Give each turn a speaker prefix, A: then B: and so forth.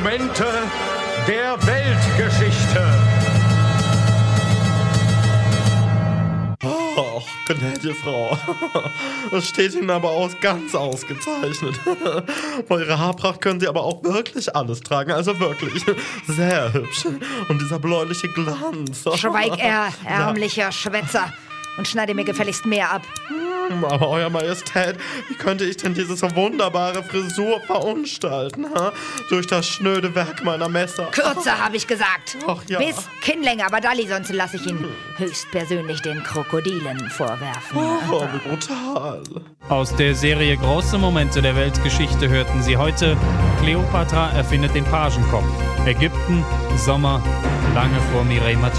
A: Momente der Weltgeschichte.
B: Oh, gnädige Frau. Das steht Ihnen aber ganz ausgezeichnet. Vor Ihrer Haarpracht können Sie aber auch wirklich alles tragen. Also wirklich sehr hübsch. Und dieser bläuliche Glanz.
C: Schweig, ärmlicher Schwätzer. Und schneide mir gefälligst mehr ab.
B: Aber Euer Majestät, wie könnte ich denn diese so wunderbare Frisur verunstalten? Durch das schnöde Werk meiner Messer.
C: Kürzer, habe ich gesagt.
B: Ach ja.
C: Bis Kinnlänge, aber Dalli, sonst lasse ich ihn höchstpersönlich den Krokodilen vorwerfen.
B: Oh, wie brutal.
D: Aus der Serie Große Momente der Weltgeschichte hörten Sie heute: Kleopatra erfindet den Pagenkopf. Ägypten, Sommer, lange vor Mireille Mathieu.